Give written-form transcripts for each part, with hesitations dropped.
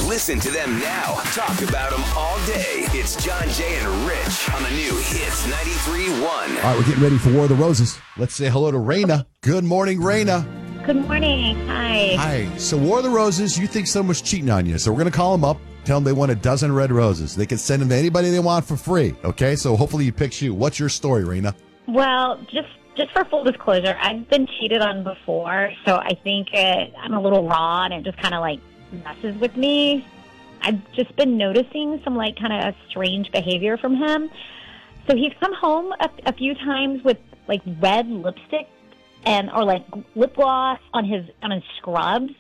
Listen to them now. Talk about them all day. It's John, Jay, and Rich on the new Hits 93.1. All right, we're getting ready for War of the Roses. Let's say hello to Raina. Good morning, Raina. Good morning. Hi. Hi. So War of the Roses, you think someone's cheating on you. So we're going to call them up, tell them they want a dozen red roses. They can send them to anybody they want for free, okay? So hopefully he picks you. What's your story, Raina? Well, just for full disclosure, I've been cheated on before, so I think I'm a little raw, and it just kind of like messes with me. I've just been noticing some like kind of strange behavior from him. So he's come home a few times with like red lipstick or like lip gloss on his scrubs,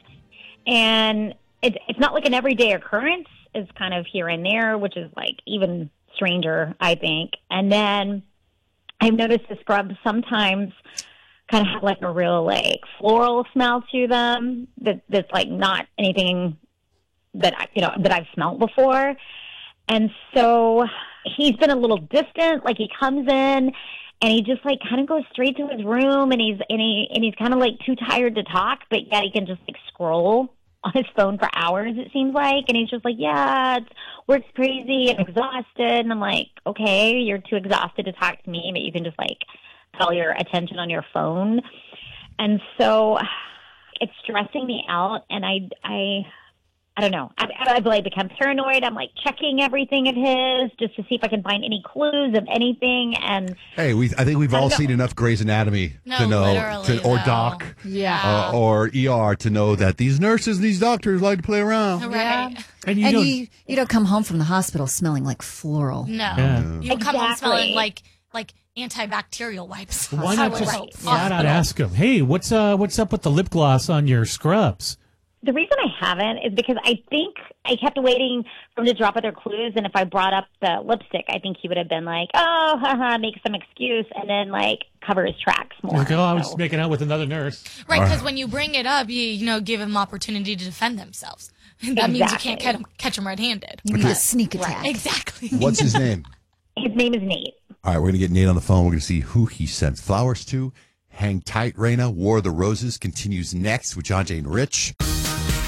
and it's not like an everyday occurrence. It's kind of here and there, which is like even stranger, I think. And then I've noticed the scrubs sometimes kind of have like a real like floral smell to them that's like not anything that I've smelled before. And so he's been a little distant. Like he comes in and he just like kind of goes straight to his room, and he's kind of like too tired to talk, but yet he can just like scroll on his phone for hours, it seems like. And he's just like, yeah, work's crazy, I'm exhausted. And I'm like, okay, you're too exhausted to talk to me, but you can just like put all your attention on your phone. And so it's stressing me out, and I don't know. I've like become paranoid. I'm like checking everything of his just to see if I can find any clues of anything. And hey, I think we've all seen enough Grey's Anatomy to know, or Doc, or ER to know that these nurses, these doctors like to play around. Right. Yeah. And you don't come home from the hospital smelling like floral. No. Yeah. You come home smelling like antibacterial wipes. Why not just flat out ask him, hey, what's up with the lip gloss on your scrubs? The reason I haven't is because I think I kept waiting for him to drop other clues, and if I brought up the lipstick, I think he would have been like, oh, haha, make some excuse, and then, like, cover his tracks more. Like, I was making out with another nurse. Right, because when you bring it up, you give them opportunity to defend themselves. That means you can't catch them red-handed. You need a sneak attack. Exactly. What's his name? His name is Nate. All right, we're going to get Nate on the phone. We're going to see who he sends flowers to. Hang tight, Raina. War of the Roses continues next with John, Jay, and Rich.